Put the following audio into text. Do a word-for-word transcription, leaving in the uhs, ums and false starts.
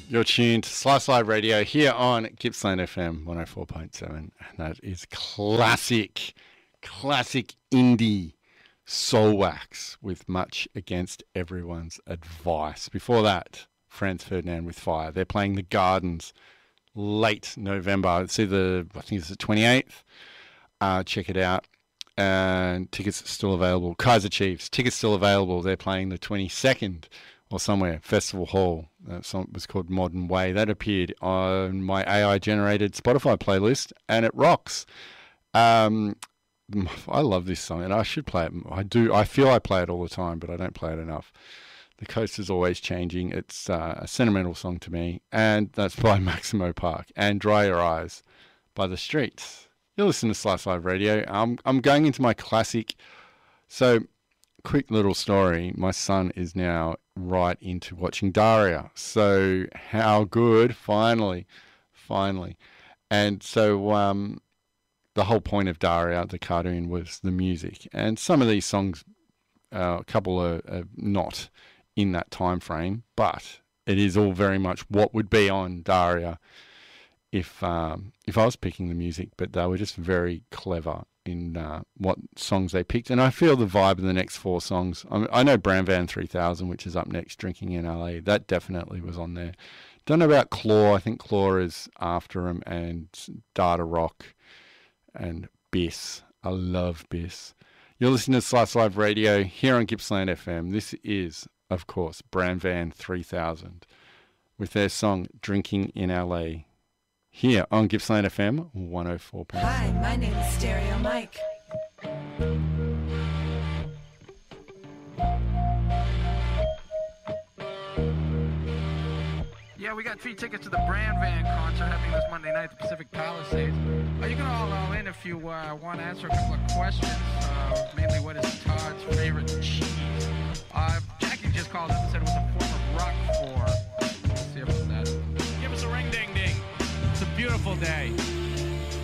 You're tuned to Slice Live Radio here on Gippsland F M one oh four point seven. And that is classic, classic indie soul wax with Much Against Everyone's Advice. Before that, Franz Ferdinand with Fire. They're playing the Gardens late November. It's either, I think it's the twenty-eighth. Uh, check it out. And tickets are still available. Kaiser Chiefs, tickets still available. They're playing the twenty-second or somewhere, Festival Hall. That song was called Modern Way. That appeared on my A I-generated Spotify playlist, and it rocks. Um, I love this song, and I should play it. I do. I feel I play it all the time, but I don't play it enough. The Coast is Always Changing. It's uh, a sentimental song to me, and that's by Maximo Park. And Dry Your Eyes by The Streets. You're listening to Slice Live Radio. I'm I'm going into my classic. So, quick little story. My son is now right into watching Daria. So how good, finally, finally. And so um, the whole point of Daria, the cartoon, was the music. And some of these songs, uh, a couple are, are not in that time frame, but it is all very much what would be on Daria if um, if I was picking the music. But they were just very clever in uh, what songs they picked. And I feel the vibe of the next four songs. I, mean, I know Bram Van three thousand, which is up next, Drinking in L A. That definitely was on there. Don't know about Claw. I think Claw is after him, and Data Rock and Biss. I love Biss. You're listening to Slice Live Radio here on Gippsland F M. This is, of course, Bram Van three thousand with their song Drinking in L A. Here on Gippsland F M one oh four point seven. Hi, my name is Stereo Mike. Yeah, we got free tickets to the Brand Van concert happening this Monday night at the Pacific Palisades. Uh, you can all call in if you uh, want to answer a couple of questions, uh, mainly what is